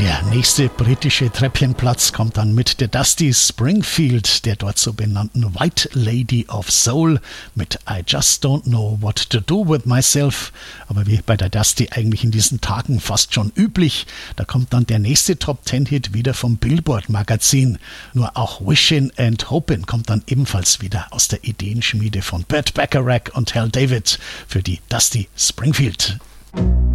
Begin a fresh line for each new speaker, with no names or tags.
Der nächste britische Treppchenplatz kommt dann mit der Dusty Springfield, der dort so benannten White Lady of Soul mit I Just Don't Know What to Do With Myself. Aber wie bei der Dusty eigentlich in diesen Tagen fast schon üblich, da kommt dann der nächste Top-10-Hit wieder vom Billboard-Magazin. Nur auch Wishin' and Hopin' kommt dann ebenfalls wieder aus der Ideenschmiede von Burt Bacharach und Hal David für die Dusty Springfield.